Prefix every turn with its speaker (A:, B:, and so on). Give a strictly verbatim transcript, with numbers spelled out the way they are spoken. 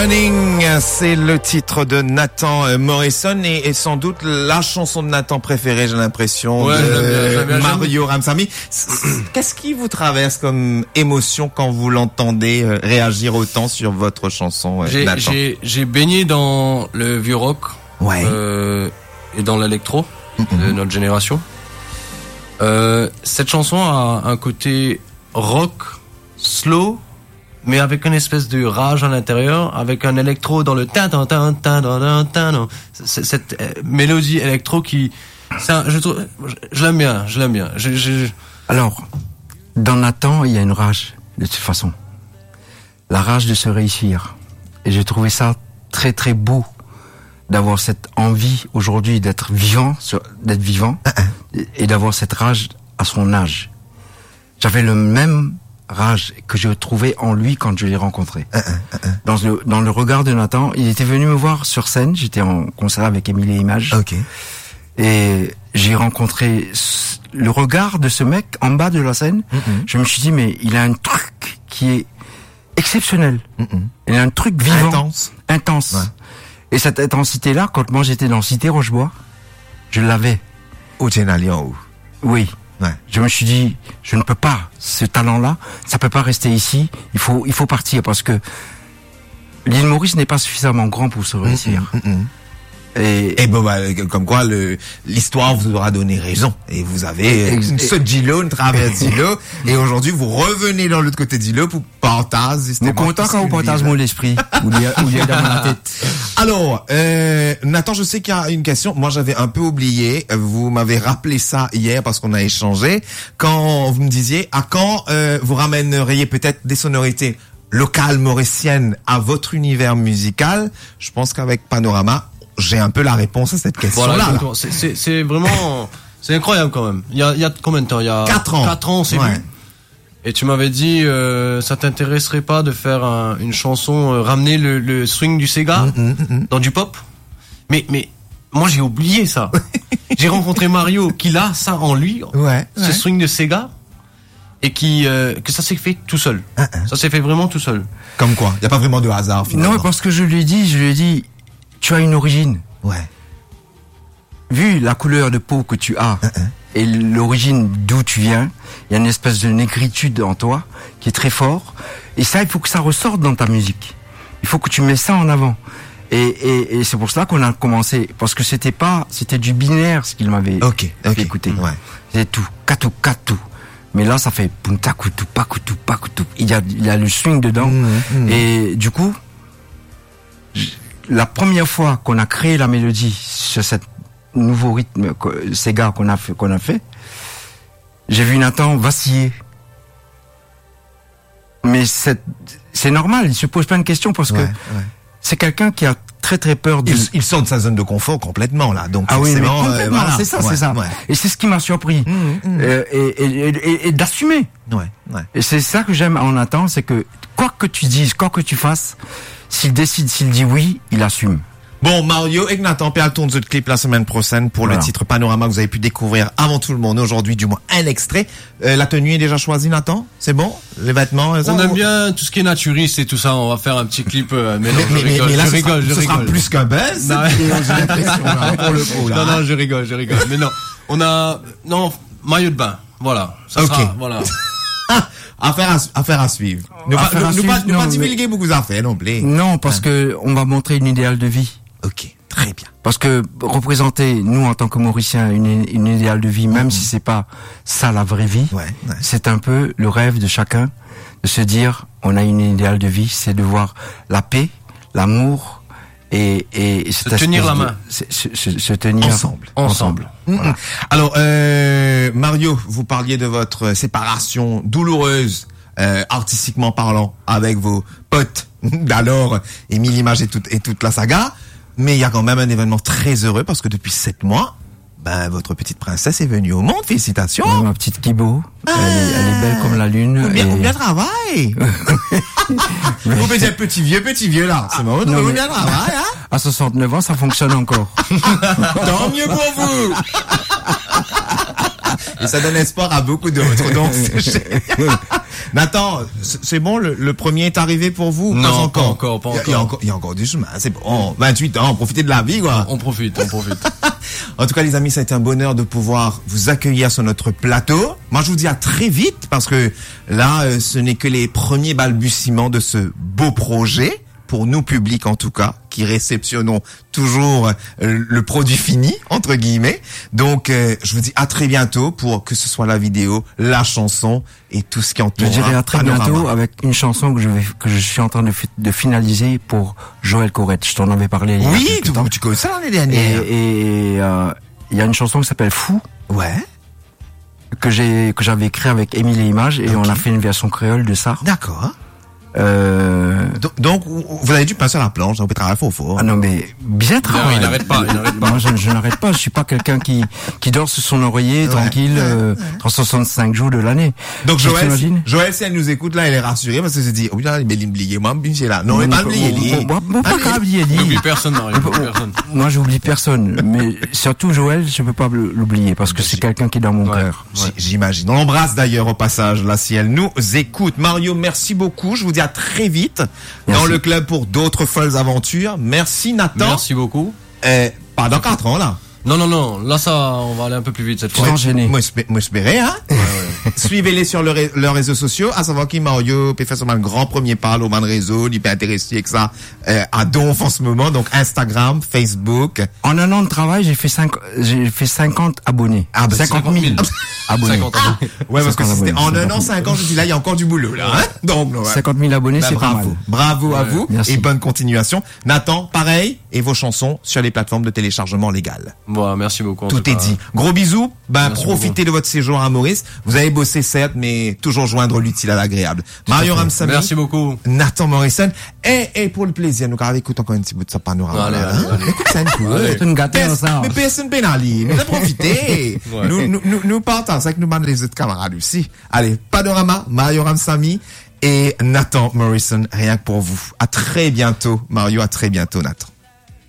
A: Running, c'est le titre de Nathan Morrison et, et sans doute la chanson de Nathan préférée, j'ai l'impression,
B: ouais,
A: de
B: j'aime bien, j'aime bien,
A: Mario Ramsamy. Qu'est-ce qui vous traverse comme émotion quand vous l'entendez réagir autant sur votre chanson,
B: j'ai,
A: Nathan?
B: J'ai, j'ai baigné dans le vieux rock,
A: ouais.
B: euh, et dans l'électro
A: mm-hmm.
B: de notre génération. Euh, cette chanson a un côté rock, slow, mais avec une espèce de rage à l'intérieur, avec un électro dans le tin tin tin tin tin tin. Cette euh, mélodie électro qui, c'est un, je trouve, je, je l'aime bien, je l'aime bien. Je, je...
C: Alors, dans Nathan, il y a une rage de toute façon, la rage de se réussir. Et j'ai trouvé ça très très beau d'avoir cette envie aujourd'hui d'être vivant, d'être vivant, et d'avoir cette rage à son âge. J'avais le même rage que j'ai trouvé en lui quand je l'ai rencontré. Uh, uh, uh. Dans le dans le regard de Nathan, il était venu me voir sur scène, j'étais en concert avec Émilie et Images.
A: OK.
C: Et j'ai rencontré le regard de ce mec en bas de la scène. Mm-hmm. Je me suis dit mais il a un truc qui est exceptionnel. Mm-hmm. Il a un truc vivant,
A: intense.
C: Intense. Ouais. Et cette intensité là, quand moi j'étais dans Cité Rochebois, je l'avais.
A: Au Ténalian.
C: Oui.
A: Ouais.
C: Je me suis dit, je ne peux pas, ce talent-là, ça peut pas rester ici. Il faut, il faut partir parce que l'île Maurice n'est pas suffisamment grand pour se réussir.
A: Mmh, mmh.
C: Et,
A: et bon, bah, comme quoi, le, l'histoire vous aura donné raison. Et vous avez ex- une saute d'îlot, une traverse d'îlot. Et aujourd'hui, vous revenez dans l'autre côté d'îlot pour partager.
C: Nous content quand vous partagez mon esprit. Ou il y a dans ma tête.
A: Alors, euh, Nathan, je sais qu'il y a une question. Moi, j'avais un peu oublié. Vous m'avez rappelé ça hier parce qu'on a échangé. Quand vous me disiez, à quand euh, vous ramèneriez peut-être des sonorités locales mauriciennes à votre univers musical? Je pense qu'avec Panorama, j'ai un peu la réponse à cette question-là.
B: Voilà, là. C'est, c'est, c'est vraiment, c'est incroyable quand même. Il y a, il y a combien de temps? Il y a
A: quatre ans.
B: Quatre ans, c'est
A: ouais.
B: vu. Et tu m'avais dit, euh, ça t'intéresserait pas de faire un, une chanson, euh, ramener le, le swing du Sega mm, mm, mm. dans du pop? Mais, mais, moi j'ai oublié ça. J'ai rencontré Mario qui a ça en lui,
A: ouais,
B: ce
A: ouais.
B: swing de Sega, et qui, euh, que ça s'est fait tout seul. Uh-uh. Ça s'est fait vraiment tout seul.
A: Comme quoi? Il y a pas vraiment de hasard finalement.
C: Non, parce que je lui ai dit, je lui ai dit, tu as une origine.
A: Ouais.
C: Vu la couleur de peau que tu as uh-uh. et l'origine d'où tu viens, il y a une espèce de négritude en toi qui est très fort. Et ça, il faut que ça ressorte dans ta musique. Il faut que tu mets ça en avant. Et, et, et c'est pour cela qu'on a commencé, parce que c'était pas, c'était du binaire ce qu'il m'avait
A: okay,
C: fait
A: okay.
C: écouter.
A: Ouais.
C: C'était tout, katou katou. Mais là, ça fait puntakutu pakutu pakutu. Il y a, il y a le swing dedans. Mmh, mmh. Et du coup, la première fois qu'on a créé la mélodie sur cette nouveau rythme Sega qu'on a fait, qu'on a fait, j'ai vu Nathan vaciller. Mais c'est, c'est normal, il se pose plein de questions parce ouais, que ouais. c'est quelqu'un qui a très très peur de...
A: Il, il sort de sa zone de confort complètement là, donc
C: ah oui, mais complètement,
A: euh, voilà.
C: c'est ça,
A: ouais,
C: c'est ça.
A: Ouais.
C: Et c'est ce qui m'a surpris mmh, mmh. Euh, et, et, et, et d'assumer.
A: Ouais, ouais.
C: Et c'est ça que j'aime en Nathan, c'est que quoi que tu dises, quoi que tu fasses, s'il décide, s'il dit oui, il assume.
A: Bon, Mario et Nathan Péal tourne ce clip la semaine prochaine pour voilà. le titre Panorama que vous avez pu découvrir avant tout le monde aujourd'hui, du moins un extrait. Euh, la tenue est déjà choisie, Nathan? C'est bon? Les vêtements? Ça,
B: on aime
A: on...
B: bien tout ce qui est naturiste et tout ça. On va faire un petit clip. Euh, mais non,
A: mais,
B: je rigole,
A: mais, mais là,
B: je
A: ce
B: rigole,
A: sera,
B: je
A: ce
B: rigole.
A: sera plus qu'un buzz.
B: Non,
A: j'ai l'impression, là, pour le coup, là.
B: Non, non, je rigole, je rigole. Mais non, on a, non, maillot de bain. Voilà. Ça
A: okay.
B: sera, voilà.
A: Affaire à, affaire à suivre. Ne pas, ne, suivre, pas, ne pas divulguer beaucoup d'affaires non plus.
C: Non, parce hein. que on va montrer une idéal de vie.
A: Ok, très bien.
C: Parce que représenter, nous en tant que Mauriciens, une, une idéal de vie, même mmh. si c'est pas ça la vraie vie,
A: ouais, ouais. c'est
C: un peu le rêve de chacun de se dire, on a une idéal de vie, c'est de voir la paix, l'amour et, et
B: se tenir la main,
C: de, se, se, se tenir
A: ensemble,
C: ensemble.
A: Mmh. Voilà. Alors, euh, Mario, vous parliez de votre séparation douloureuse. Euh, artistiquement parlant, avec vos potes d'alors, Émilie Images et toute, et toute la saga. Mais il y a quand même un événement très heureux parce que depuis sept mois, ben, votre petite princesse est venue au monde. Félicitations.
C: Oui, ma petite Kibo. Ah, elle, est, elle est belle comme la lune.
A: Ou bien,
C: et...
A: ou bien travail. Vous pouvez dire petit vieux, petit vieux là. C'est marrant. Vous bien travail, hein?
C: À soixante-neuf ans, ça fonctionne encore.
A: Tant mieux pour vous. Et ça donne espoir à beaucoup d'autres. Donc, Nathan, c'est c'est bon, le, le premier est arrivé pour vous?
B: Non,
A: pas
B: pas
A: encore.
B: encore, pas
A: Il y a- Il y, a
B: encore.
A: encore, il y a encore du chemin, c'est bon. vingt-huit ans, profitez de la vie, quoi.
B: On profite, on profite.
A: En tout cas, les amis, ça a été un bonheur de pouvoir vous accueillir sur notre plateau. Moi, je vous dis à très vite parce que là, euh, ce n'est que les premiers balbutiements de ce beau projet. Pour nous, public en tout cas, qui réceptionnons toujours euh, le produit fini, entre guillemets. Donc, euh, je vous dis à très bientôt pour que ce soit la vidéo, la chanson et tout ce qui
C: Je
A: entoure.
C: dirais à très
A: Panorama.
C: bientôt avec une chanson que je vais, que je suis en train de, fi- de finaliser pour Joël Corrette. Je t'en avais parlé il y a
A: Oui,
C: quelques
A: tu,
C: temps.
A: tu connais ça l'année
C: Et,
A: dernière.
C: et, euh, il y a une chanson qui s'appelle Fou,
A: Ouais,
C: que j'ai, que j'avais écrit avec Émile et Images, et
A: Ok.
C: on a fait une version créole de ça.
A: d'accord.
C: Euh,
A: Donc, donc, vous avez dû passer à la planche, on peut travailler fort fort.
C: ah non, mais bien
B: Non,
C: travaillé.
B: il n'arrête pas, il n'arrête pas.
C: Moi, je, je n'arrête pas. Je suis pas quelqu'un qui, qui dort sur son oreiller,
A: Ouais.
C: tranquille, euh, trois cent soixante-cinq jours de l'année.
A: Donc
C: Tu
A: Joël,
C: t'imagines?
A: Joël, si elle nous écoute là, elle est rassurée parce que se dit, oh putain, il est oublié, moi, bien là. Non, mais pas oublié, lui.
C: Bon, bon, pas
A: Allez.
C: grave, il a dit.
B: N'oublie personne, Mario, n'oublie personne.
C: Moi, j'oublie personne. Mais surtout, Joël, je peux pas l'oublier parce que c'est quelqu'un qui est dans mon
B: Ouais.
C: cœur.
A: J- J'imagine. On l'embrasse d'ailleurs au passage, là, si elle nous écoute. Mario, merci beaucoup. Je vous dis à très vite
C: Merci.
A: dans le club pour d'autres folles aventures. Merci Nathan.
B: Merci beaucoup.
A: Euh, pas dans quatre ans, là.
B: Non, non, non, là, ça, on va aller un peu plus vite cette
C: Tu
B: fois.
C: t'en gêné.
A: Moi, j'espé- moi, j'espérais, hein. Suivez-les sur le ré- leurs réseaux sociaux. À savoir qui Mario peut faire un grand premier pas au man réseau. Il peut intéresser avec ça, euh, à Donf en ce moment. Donc, Instagram, Facebook.
C: En un an de travail, j'ai fait cinq, j'ai fait cinquante abonnés.
A: Ah, bah,
C: cinquante mille abonnés.
B: cinquante ans.
A: Ouais, parce que
C: cinquante
A: c'était en
C: abonnés,
A: un an, cinq ans, je dis là, il y a encore du boulot, là, hein. Donc, ouais.
C: cinquante mille abonnés,
A: Bah,
C: c'est pas
A: bravo.
C: mal.
A: Bravo à
B: Ouais,
A: vous
C: merci.
A: et bonne continuation. Nathan, pareil, et vos chansons sur les plateformes de téléchargement légal.
B: Bon, merci beaucoup. en
A: Tout
B: tout
A: est
B: cas.
A: dit. Gros bisous. Ben,
B: Merci
A: profitez de votre séjour à Maurice. Vous avez bossé, certes, mais toujours joindre l'utile à l'agréable. Mario Ramsamy.
B: Merci beaucoup.
A: Nathan Morrison. Et, et pour le plaisir, nous, car écoute encore un petit bout de ça panorama.
B: Allez,
A: là,
B: allez,
A: hein.
B: allez.
A: Écoute ça une coup.
C: C'est une gâterie,
A: Pers-
C: ça.
A: Mais personne pénalise. Nous avons profité.
B: Ouais.
A: Nous, nous, nous, nous partons. C'est que nous bandons les autres camarades aussi. Allez, panorama, Mario Ramsamy et Nathan Morrison, rien que pour vous. À très bientôt, Mario. À très bientôt, Nathan.